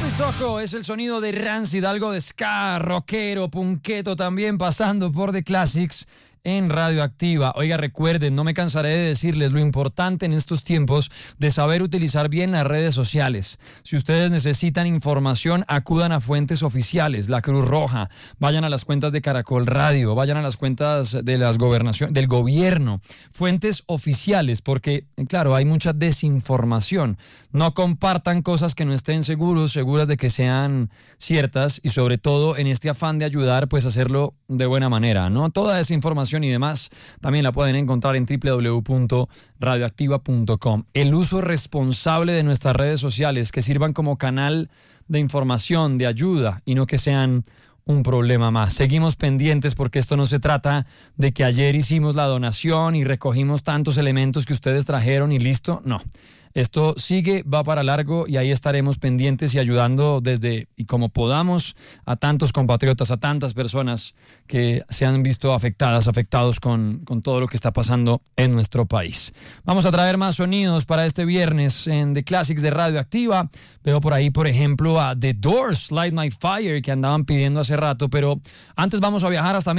Soco es el sonido de Rancid, algo de ska, rockero, punqueto también, pasando por The Classics en Radioactiva. Oiga, recuerden, no me cansaré de decirles lo importante en estos tiempos de saber utilizar bien las redes sociales. Si ustedes necesitan información, acudan a fuentes oficiales, la Cruz Roja, vayan a las cuentas de Caracol Radio, vayan a las cuentas de las del gobierno, fuentes oficiales, porque, claro, hay mucha desinformación. No compartan cosas que no estén seguras de que sean ciertas y sobre todo en este afán de ayudar, pues hacerlo de buena manera, ¿no? Toda esa información y demás también la pueden encontrar en www.radioactiva.com. El uso responsable de nuestras redes sociales, que sirvan como canal de información, de ayuda y no que sean un problema más. Seguimos pendientes porque esto no se trata de que ayer hicimos la donación y recogimos tantos elementos que ustedes trajeron y listo. No. Esto sigue, va para largo y ahí estaremos pendientes y ayudando desde y como podamos a tantos compatriotas, a tantas personas que se han visto afectados con todo lo que está pasando en nuestro país. Vamos a traer más sonidos para este viernes en The Classics de Radioactiva. Veo por ahí, por ejemplo, a The Doors, Light My Fire, que andaban pidiendo hace rato, pero antes vamos a viajar hasta